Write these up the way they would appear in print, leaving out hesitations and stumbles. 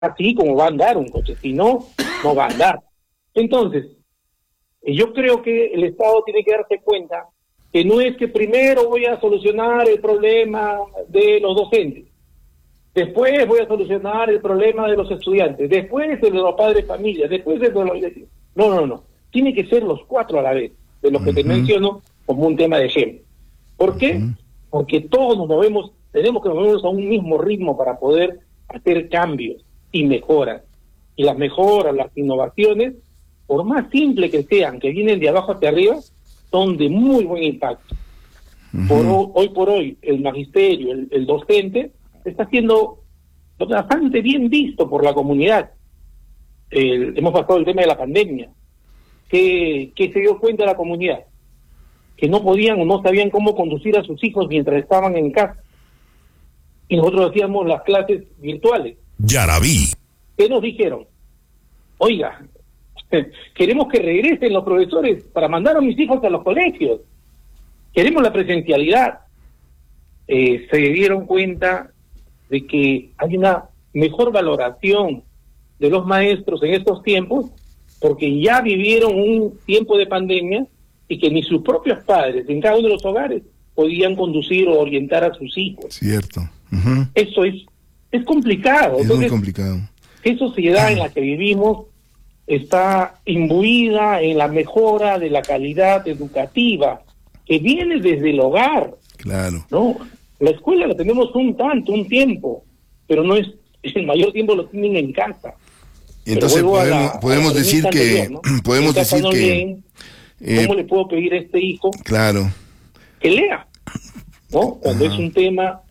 así como va a andar un coche, si no, no va a andar. Entonces, yo creo que el Estado tiene que darse cuenta que no es que primero voy a solucionar el problema de los docentes, después voy a solucionar el problema de los estudiantes, después de los padres de familia, después de los... No. Tiene que ser los cuatro a la vez, de los que te menciono como un tema de ejemplo. ¿Por qué? Porque todos nos movemos, tenemos que movernos a un mismo ritmo para poder hacer cambios y mejoras. Y las mejoras, las innovaciones, por más simples que sean, que vienen de abajo hacia arriba, son de muy buen impacto. Hoy por hoy, el magisterio, el docente, está siendo bastante bien visto por la comunidad. Hemos pasado el tema de la pandemia. ¿Qué se dio cuenta la comunidad? Que no podían o no sabían cómo conducir a sus hijos mientras estaban en casa. Y nosotros hacíamos las clases virtuales. Yaraví. ¿Qué nos dijeron? Oiga, queremos que regresen los profesores para mandar a mis hijos a los colegios. Queremos la presencialidad. Se dieron cuenta de que hay una mejor valoración de los maestros en estos tiempos, porque ya vivieron un tiempo de pandemia y que ni sus propios padres en cada uno de los hogares podían conducir o orientar a sus hijos. Cierto. Eso es complicado. Es entonces, muy complicado. ¿qué sociedad en la que vivimos está imbuida en la mejora de la calidad educativa que viene desde el hogar? Claro. ¿No? La escuela la tenemos un tiempo, pero no es el mayor tiempo lo tienen en casa. Entonces podemos decir que ¿no? podemos decir que leen, ¿cómo le puedo pedir a este hijo claro que lea? ¿No? Cuando es un tema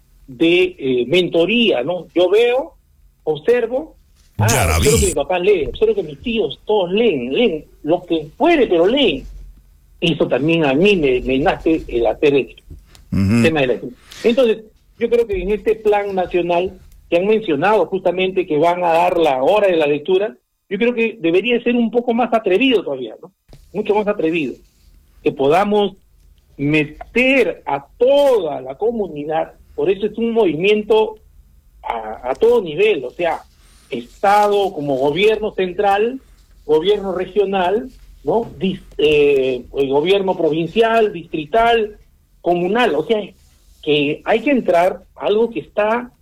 de mentoría, ¿no? Yo veo, observo, observo que mi papá lee, observo que mis tíos todos leen lo que puede, pero leen. Eso también a mí me nace el hacer el tema de la lectura. Entonces, yo creo que en este plan nacional que han mencionado justamente que van a dar la hora de la lectura, yo creo que debería ser un poco más atrevido todavía, ¿no? Mucho más atrevido. Que podamos meter a toda la comunidad, por eso es un movimiento a todo nivel, o sea, Estado como gobierno central, gobierno regional, ¿no? El gobierno provincial, distrital, comunal, o sea, que hay que entrar a algo que está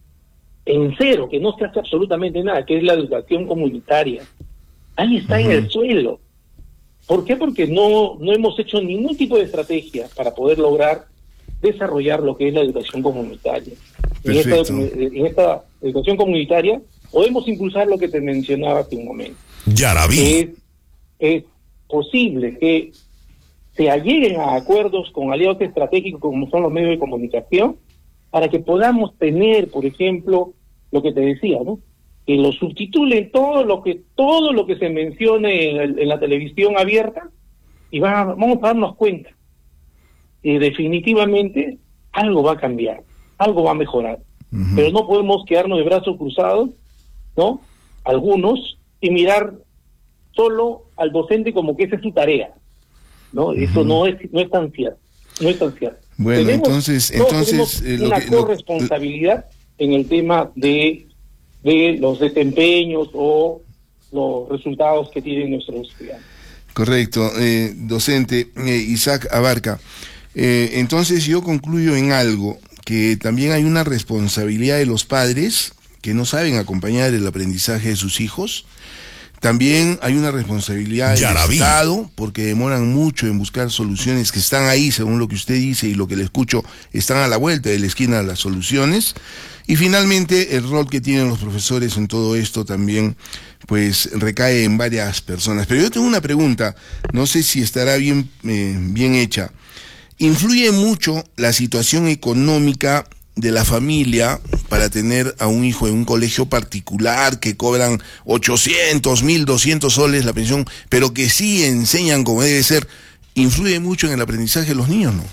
en cero, que no se hace absolutamente nada, que es la educación comunitaria. Ahí está en el suelo. ¿Por qué? Porque no hemos hecho ningún tipo de estrategia para poder lograr desarrollar lo que es la educación comunitaria. En esta educación comunitaria podemos impulsar lo que te mencionaba hace un momento. Yaraví. Es posible que se alleguen a acuerdos con aliados estratégicos como son los medios de comunicación para que podamos tener, por ejemplo, lo que te decía, ¿no? Que lo subtitulen todo lo que se mencione en la televisión abierta y vamos a darnos cuenta que definitivamente algo va a cambiar, algo va a mejorar. Pero no podemos quedarnos de brazos cruzados, ¿no? Algunos, y mirar solo al docente como que esa es su tarea, ¿no? Eso no es tan cierto, no es tan cierto. Bueno, entonces tenemos una corresponsabilidad en el tema de los desempeños o los resultados que tienen nuestros estudiantes. Correcto, docente Isaac Abarca. Entonces yo concluyo en algo, que también hay una responsabilidad de los padres que no saben acompañar el aprendizaje de sus hijos. También hay una responsabilidad del Estado, porque demoran mucho en buscar soluciones que están ahí, según lo que usted dice y lo que le escucho, están a la vuelta de la esquina las soluciones. Y finalmente, el rol que tienen los profesores en todo esto también, pues, recae en varias personas. Pero yo tengo una pregunta, no sé si estará bien hecha. ¿Influye mucho la situación económica de la familia para tener a un hijo en un colegio particular que cobran 800, 1.200 soles la pensión, pero que sí enseñan como debe ser? ¿Influye mucho en el aprendizaje de los niños, no?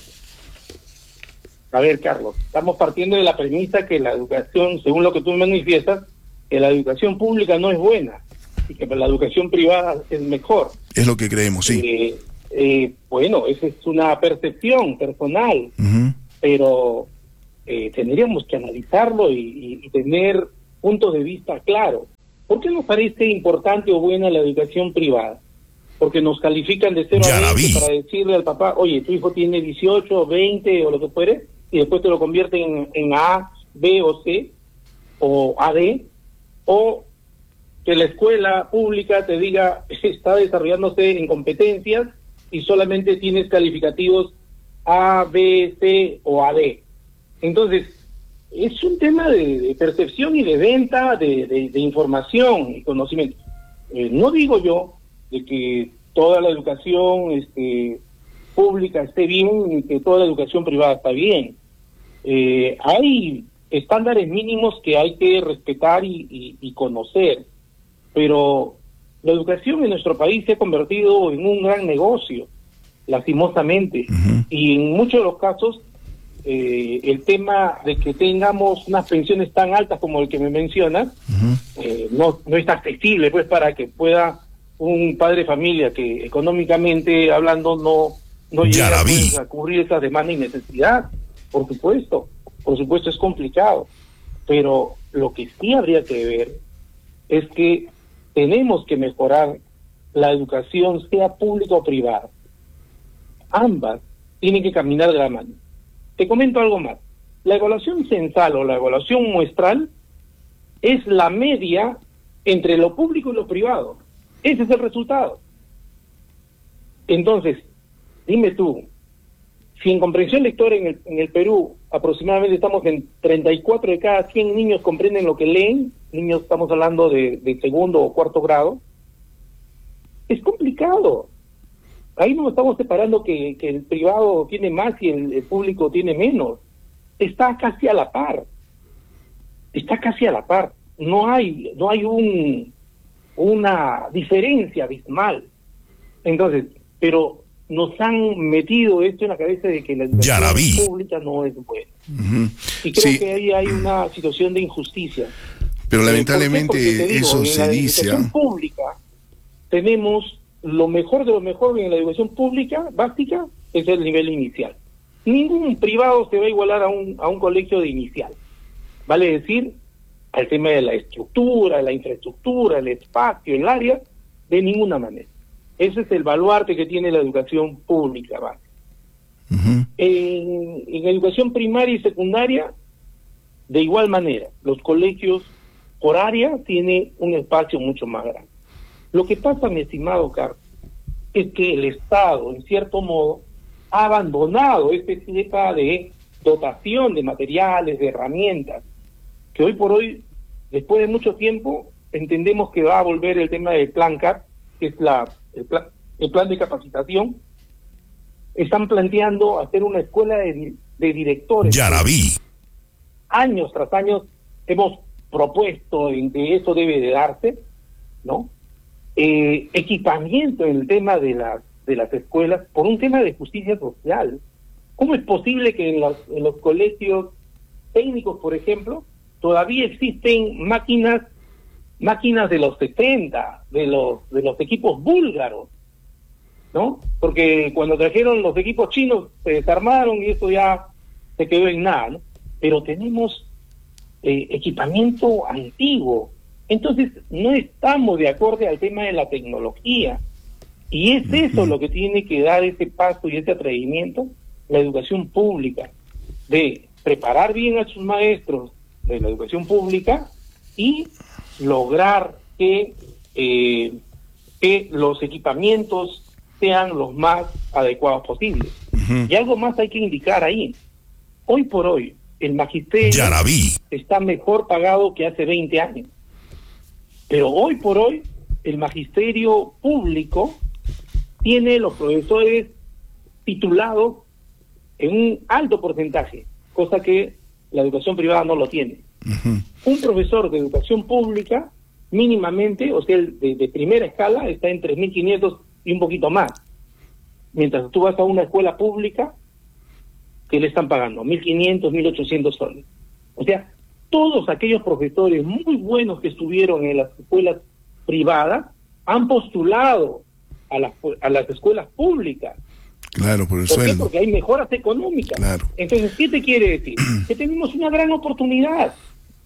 A ver, Carlos, estamos partiendo de la premisa que la educación, según lo que tú manifiestas, que la educación pública no es buena y que la educación privada es mejor. Es lo que creemos, sí. Bueno, esa es una percepción personal, pero tendríamos que analizarlo y tener puntos de vista claros. ¿Por qué nos parece importante o buena la educación privada? Porque nos califican de 0 a 20 para decirle al papá, oye, tu hijo tiene 18, 20 o lo que fuere, y después te lo convierten en A, B o C, o AD, o que la escuela pública te diga está desarrollándose en competencias y solamente tienes calificativos A, B, C o AD. Entonces, es un tema de percepción y de venta de información y conocimiento. No digo yo de que toda la educación pública esté bien y que toda la educación privada está bien. Hay estándares mínimos que hay que respetar y conocer, pero la educación en nuestro país se ha convertido en un gran negocio, lastimosamente, y en muchos de los casos el tema de que tengamos unas pensiones tan altas como el que me mencionas, no es accesible pues para que pueda un padre de familia que económicamente hablando no llega pues, a cubrir esas demandas y necesidad. Por supuesto es complicado, pero lo que sí habría que ver es que tenemos que mejorar la educación, sea pública o privada. Ambas tienen que caminar de la mano. Te comento algo más. La evaluación censal o la evaluación muestral es la media entre lo público y lo privado. Ese es el resultado. Entonces, dime tú, si en comprensión lectora en el Perú aproximadamente estamos en 34 de cada 100 niños comprenden lo que leen, niños estamos hablando de segundo o cuarto grado, es complicado. Ahí no estamos separando que el privado tiene más y el público tiene menos. Está casi a la par. No hay una diferencia abismal. Entonces, pero nos han metido esto en la cabeza de que la educación pública no es buena. Y creo que ahí hay una situación de injusticia. Pero lamentablemente eso se dice. En la educación pública tenemos lo mejor de lo mejor. En la educación pública básica es el nivel inicial. Ningún privado se va a igualar a un colegio de inicial. Vale decir, al tema de la estructura, la infraestructura, el espacio, el área, de ninguna manera. Ese es el baluarte que tiene la educación pública básica. En educación primaria y secundaria, de igual manera, los colegios por área tienen un espacio mucho más grande. Lo que pasa, mi estimado Carlos, es que el Estado, en cierto modo, ha abandonado este tema de dotación de materiales, de herramientas, que hoy por hoy, después de mucho tiempo, entendemos que va a volver el tema del Plan CAP, que es el plan de capacitación. Están planteando hacer una escuela de directores. Ya la vi. Años tras años hemos propuesto en que eso debe de darse, ¿no? Equipamiento en el tema de las escuelas por un tema de justicia social. ¿Cómo es posible que en los colegios técnicos, por ejemplo, todavía existen máquinas de los 70, de los equipos búlgaros, ¿no? Porque cuando trajeron los equipos chinos se desarmaron y eso ya se quedó en nada, ¿no? Pero tenemos equipamiento antiguo. Entonces no estamos de acuerdo al tema de la tecnología, y es eso lo que tiene que dar ese paso y ese atrevimiento la educación pública, de preparar bien a sus maestros de la educación pública y lograr que los equipamientos sean los más adecuados posibles. Y algo más hay que indicar ahí. Hoy por hoy el magisterio está mejor pagado que hace 20 años. Pero hoy por hoy, el magisterio público tiene los profesores titulados en un alto porcentaje, cosa que la educación privada no lo tiene. Un profesor de educación pública, mínimamente, o sea, de primera escala, está en 3.500 y un poquito más. Mientras tú vas a una escuela pública, que le están pagando 1.500, 1.800 soles. O sea, todos aquellos profesores muy buenos que estuvieron en las escuelas privadas han postulado a las escuelas públicas. Claro, por el ¿Por qué? sueldo. Porque hay mejoras económicas. Claro. Entonces, ¿qué te quiere decir? Que tenemos una gran oportunidad.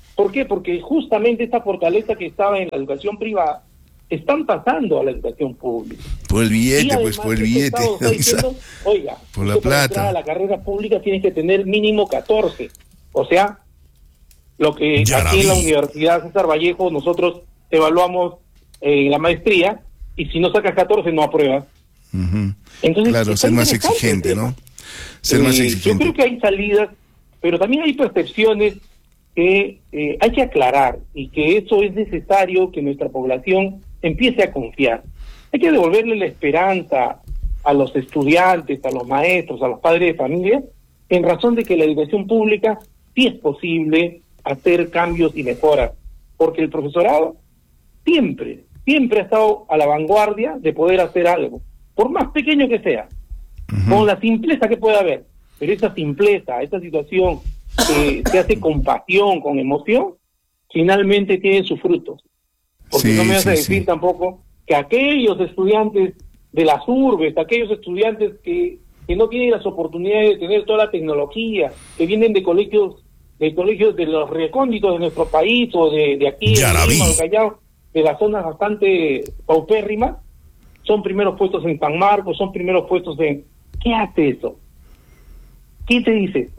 ¿Por qué? Porque justamente esta fortaleza que estaba en la educación privada están pasando a la educación pública. Por el billete, pues por el billete. Diciendo, oiga, por la plata. Para entrar a la carrera pública tienes que tener mínimo 14. O sea, lo que aquí en la Universidad César Vallejo nosotros evaluamos en la maestría, y si no sacas 14 no apruebas. Entonces, claro, ser más exigente, ¿no? Ser más exigente. Yo creo que hay salidas, pero también hay percepciones que hay que aclarar, y que eso es necesario que nuestra población empiece a confiar. Hay que devolverle la esperanza a los estudiantes, a los maestros, a los padres de familia, en razón de que la educación pública sí es posible hacer cambios y mejoras, porque el profesorado siempre ha estado a la vanguardia de poder hacer algo, por más pequeño que sea, con la simpleza que pueda haber, pero esa simpleza, esa situación que se hace con pasión, con emoción, finalmente tiene sus frutos. Porque no me vas a decir tampoco que aquellos estudiantes de las urbes, aquellos estudiantes que no tienen las oportunidades de tener toda la tecnología, que vienen de colegios de los recónditos de nuestro país, o de aquí, de Callao, de las zonas bastante paupérrimas, son primeros puestos en San Marcos, son primeros puestos en... ¿Qué hace eso? ¿Quién te dice?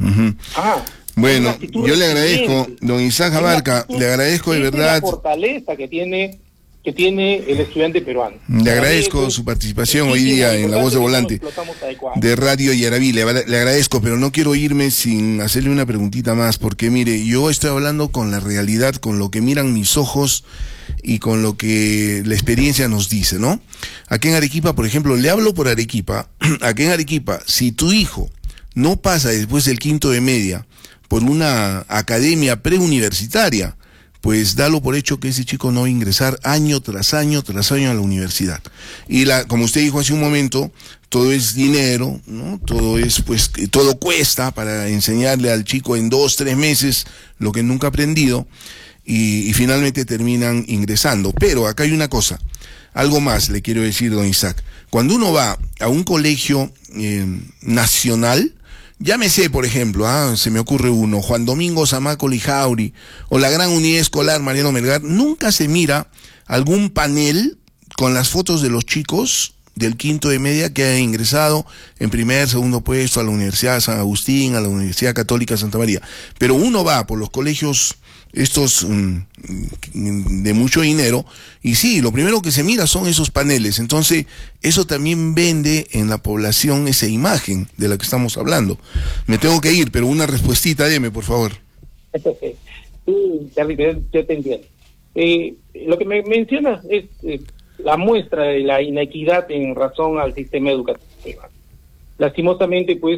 Bueno, yo le agradezco, don Isaac Abarca, le agradezco de verdad. La fortaleza que tiene el estudiante peruano. Le agradezco su participación hoy día en La Voz de Volante de Radio Yaraví. Le agradezco, pero no quiero irme sin hacerle una preguntita más, porque mire, yo estoy hablando con la realidad, con lo que miran mis ojos y con lo que la experiencia nos dice, ¿no? Aquí en Arequipa, por ejemplo, le hablo por Arequipa. Aquí en Arequipa, si tu hijo no pasa después del quinto de media por una academia preuniversitaria, pues dalo por hecho que ese chico no va a ingresar año tras año a la universidad. Y como usted dijo hace un momento, todo es dinero, ¿no? Todo es, pues, todo cuesta para enseñarle al chico en 2-3 meses lo que nunca ha aprendido, y finalmente terminan ingresando. Pero acá hay una cosa, algo más le quiero decir, don Isaac. Cuando uno va a un colegio nacional, llámese, por ejemplo, se me ocurre uno, Juan Domingo Zamaco Lijauri, o la Gran Unidad Escolar Mariano Melgar, nunca se mira algún panel con las fotos de los chicos del quinto de media que han ingresado en primer, segundo puesto a la Universidad de San Agustín, a la Universidad Católica Santa María. Pero uno va por los colegios estos de mucho dinero, y sí, lo primero que se mira son esos paneles. Entonces, eso también vende en la población esa imagen de la que estamos hablando. Me tengo que ir, pero una respuestita, deme, por favor. Sí, Charly, yo te entiendo. Lo que me mencionas es la muestra de la inequidad en razón al sistema educativo. Lastimosamente, pues,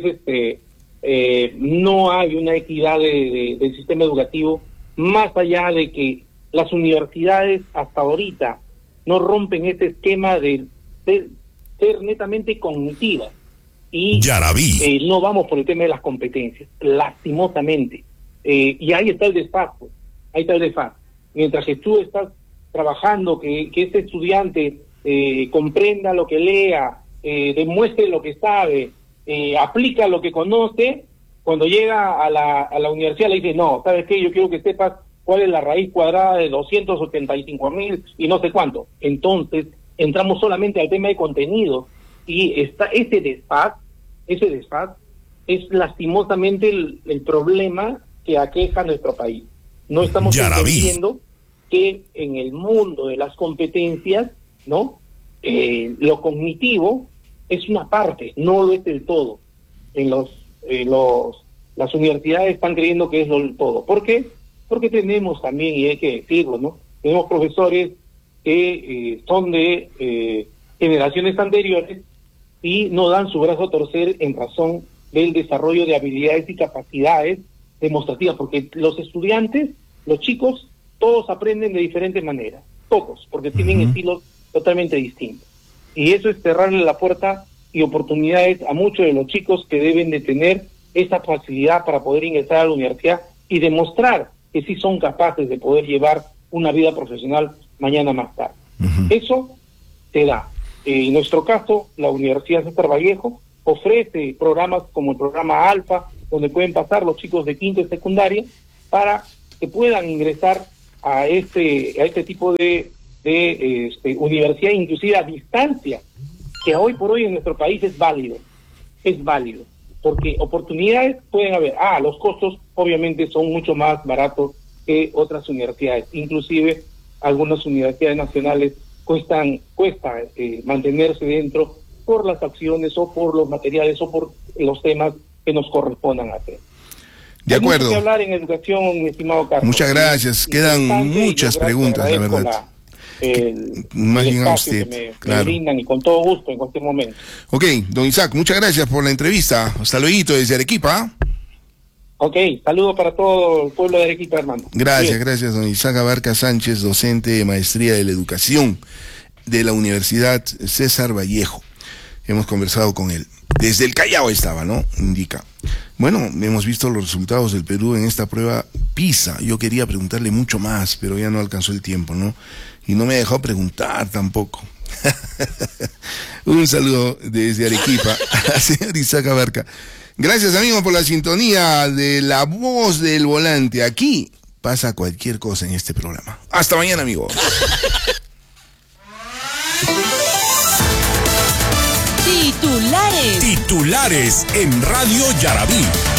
no hay una equidad del sistema educativo, más allá de que las universidades hasta ahorita no rompen ese esquema de ser netamente cognitivas, y no vamos por el tema de las competencias, lastimosamente, y ahí está el desfase, mientras que tú estás trabajando que este estudiante comprenda lo que lea, demuestre lo que sabe, aplica lo que conoce. Cuando llega a la universidad le dice, no, ¿sabes qué? Yo quiero que sepas cuál es la raíz cuadrada de 275,000 y no sé cuánto. Entonces, entramos solamente al tema de contenido, y ese desfaz es lastimosamente el problema que aqueja a nuestro país. No estamos entendiendo que en el mundo de las competencias, ¿no? Lo cognitivo es una parte, no lo es del todo. Las universidades están creyendo que es lo todo. ¿Por qué? Porque tenemos también, y hay que decirlo, ¿no? Tenemos profesores que son de generaciones anteriores y no dan su brazo a torcer en razón del desarrollo de habilidades y capacidades demostrativas, porque los estudiantes, los chicos, todos aprenden de diferentes maneras, todos, porque tienen estilos totalmente distintos. Y eso es cerrarle la puerta y oportunidades a muchos de los chicos que deben de tener esa facilidad para poder ingresar a la universidad y demostrar que sí son capaces de poder llevar una vida profesional mañana más tarde. Eso se da. En nuestro caso, la Universidad César Vallejo ofrece programas como el programa Alfa, donde pueden pasar los chicos de quinto y secundaria para que puedan ingresar a este tipo de universidad, inclusive a distancia, que hoy por hoy en nuestro país es válido, porque oportunidades pueden haber. Los costos obviamente son mucho más baratos que otras universidades, inclusive algunas universidades nacionales cuesta mantenerse dentro por las acciones o por los materiales o por los temas que nos correspondan hacer. De acuerdo. Hay mucho que hablar en educación, mi estimado Carlos. Muchas gracias. Quedan muchas preguntas, la verdad. Más bien a usted, que me brindan, y con todo gusto en cualquier momento. Ok, don Isaac, muchas gracias por la entrevista. Hasta luego desde Arequipa. Ok, saludo para todo el pueblo de Arequipa, hermano. Gracias, don Isaac Abarca Sánchez, docente de Maestría de la Educación de la Universidad César Vallejo. Hemos conversado con él. Desde el Callao estaba, ¿no? Indica. Bueno, hemos visto los resultados del Perú en esta prueba PISA. Yo quería preguntarle mucho más, pero ya no alcanzó el tiempo, ¿no? Y no me ha dejado preguntar tampoco. Un saludo desde Arequipa al señor Isaac Abarca. Gracias, amigos, por la sintonía de La Voz del Volante. Aquí pasa cualquier cosa en este programa. Hasta mañana, amigos. Titulares en Radio Yarabí.